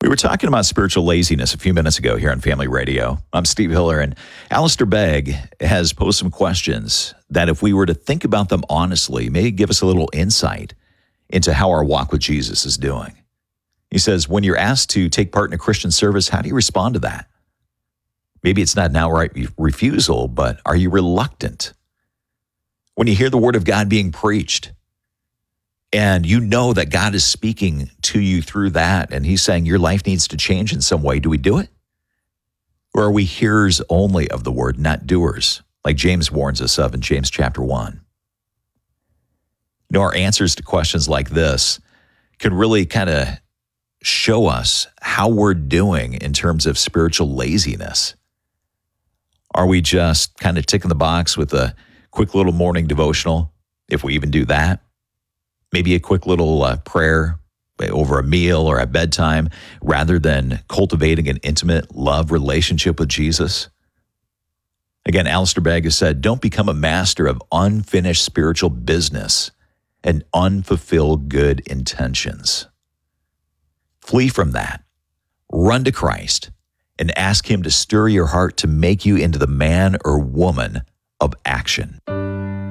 We were talking about spiritual laziness a few minutes ago here on Family Radio. I'm Steve Hiller, and Alistair Begg has posed some questions that if we were to think about them honestly, may give us a little insight into how our walk with Jesus is doing. He says, when you're asked to take part in a Christian service, how do you respond to that? Maybe it's not an outright refusal, but are you reluctant? When you hear the word of God being preached, and you know that God is speaking to you through that, and he's saying your life needs to change in some way, do we do it? Or are we hearers only of the word, not doers, like James warns us of in James chapter 1? Our answers to questions like this can really kind of show us how we're doing in terms of spiritual laziness. Are we just kind of ticking the box with a quick little morning devotional, if we even do that? Maybe a quick little prayer over a meal or at bedtime, rather than cultivating an intimate love relationship with Jesus? Again, Alistair Begg has said, don't become a master of unfinished spiritual business and unfulfilled good intentions. Flee from that. Run to Christ and ask him to stir your heart to make you into the man or woman of action.